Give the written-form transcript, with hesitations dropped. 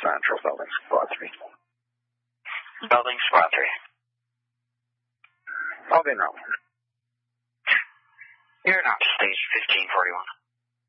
Central, Building Squad 3. Building Squad 3. I'll be now. You're not stage 1541.